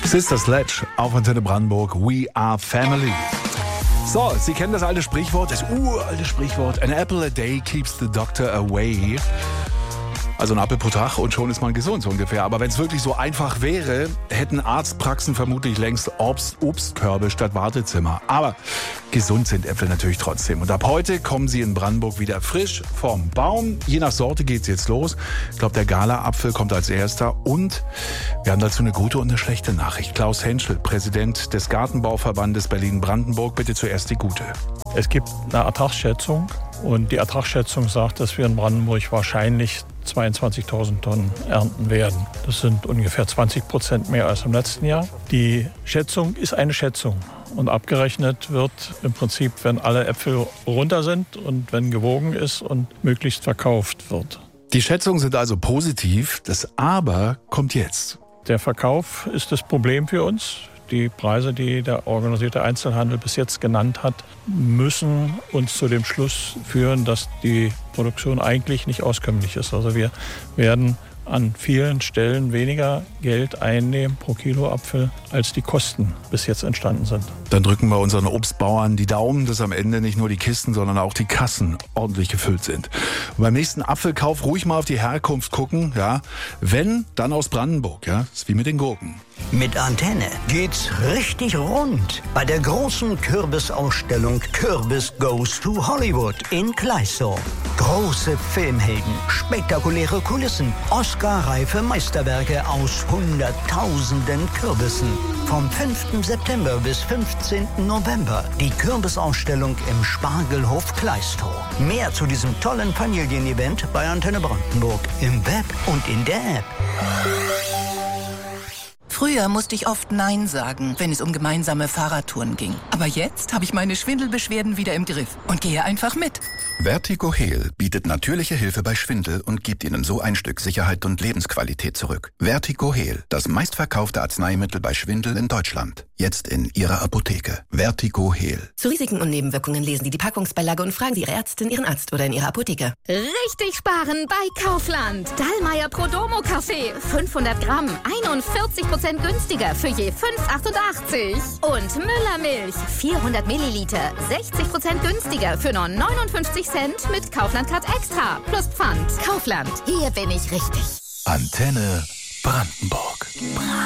Sister Sledge auf Antenne Brandenburg. We are family. So, Sie kennen das alte Sprichwort, das uralte Sprichwort. An apple a day keeps the doctor away. Also ein Apfel pro Tag und schon ist man gesund, so ungefähr. Aber wenn es wirklich so einfach wäre, hätten Arztpraxen vermutlich längst Obstkörbe statt Wartezimmer. Aber gesund sind Äpfel natürlich trotzdem. Und ab heute kommen sie in Brandenburg wieder frisch vom Baum. Je nach Sorte geht's jetzt los. Ich glaube, der Gala-Apfel kommt als erster. Und wir haben dazu eine gute und eine schlechte Nachricht. Klaus Henschel, Präsident des Gartenbauverbandes Berlin-Brandenburg. Bitte zuerst die gute. Es gibt eine Ertragsschätzung. Und die Ertragsschätzung sagt, dass wir in Brandenburg wahrscheinlich 22.000 Tonnen ernten werden. Das sind ungefähr 20% mehr als im letzten Jahr. Die Schätzung ist eine Schätzung. Und abgerechnet wird im Prinzip, wenn alle Äpfel runter sind und wenn gewogen ist und möglichst verkauft wird. Die Schätzungen sind also positiv. Das Aber kommt jetzt. Der Verkauf ist das Problem für uns. Die Preise, die der organisierte Einzelhandel bis jetzt genannt hat, müssen uns zu dem Schluss führen, dass die Produktion eigentlich nicht auskömmlich ist. Also wir werden an vielen Stellen weniger Geld einnehmen pro Kilo Apfel, als die Kosten bis jetzt entstanden sind. Dann drücken wir unseren Obstbauern die Daumen, dass am Ende nicht nur die Kisten, sondern auch die Kassen ordentlich gefüllt sind. Und beim nächsten Apfelkauf ruhig mal auf die Herkunft gucken. Ja, wenn, dann aus Brandenburg. Ja, ist wie mit den Gurken. Mit Antenne geht's richtig rund bei der großen Kürbisausstellung Kürbis Goes to Hollywood in Kleißau. Große Filmhelden, spektakuläre Kulissen, Oscar-reife Meisterwerke aus Hunderttausenden Kürbissen. Vom 5. September bis 15. November die Kürbisausstellung im Spargelhof Kleißau. Mehr zu diesem tollen Familienevent bei Antenne Brandenburg im Web und in der App. Früher musste ich oft Nein sagen, wenn es um gemeinsame Fahrradtouren ging. Aber jetzt habe ich meine Schwindelbeschwerden wieder im Griff und gehe einfach mit. Vertigo Heal bietet natürliche Hilfe bei Schwindel und gibt Ihnen so ein Stück Sicherheit und Lebensqualität zurück. Vertigo Heal, das meistverkaufte Arzneimittel bei Schwindel in Deutschland. Jetzt in Ihrer Apotheke. Vertigo Heal. Zu Risiken und Nebenwirkungen lesen Sie die Packungsbeilage und fragen Sie Ihre Ärztin, Ihren Arzt oder in Ihrer Apotheke. Richtig sparen bei Kaufland. Dallmayr Prodomo Kaffee. 500 Gramm. 41% günstiger für je 5,88. Und Müller Milch. 400 Milliliter. 60% günstiger für nur 59 Cent mit Kaufland Card Extra. Plus Pfand. Kaufland. Hier bin ich richtig. Antenne Brandenburg.